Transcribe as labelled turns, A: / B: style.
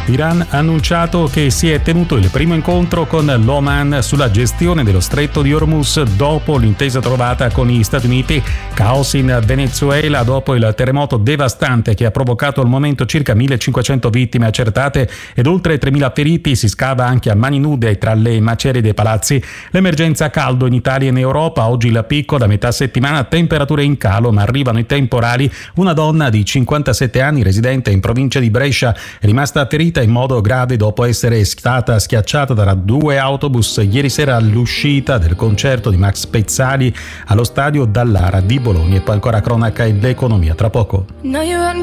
A: L'Iran ha annunciato che si è tenuto il primo incontro con l'Oman sulla gestione dello stretto di Hormuz dopo l'intesa trovata con gli Stati Uniti. Caos in Venezuela dopo il terremoto devastante che ha provocato al momento circa 1500 vittime accertate ed oltre 3000 feriti. Si scava anche a mani nude tra le macerie dei palazzi. L'emergenza caldo in Italia e in Europa, oggi il picco da metà settimana, temperature in calo ma arrivano i temporali. Una donna di 57 anni residente in provincia di Brescia è rimasta ferita in modo grave dopo essere stata schiacciata da 2 autobus ieri sera all'uscita del concerto di Max Pezzali allo stadio Dallara di Bologna. E poi ancora cronaca ed economia tra poco.
B: No, you're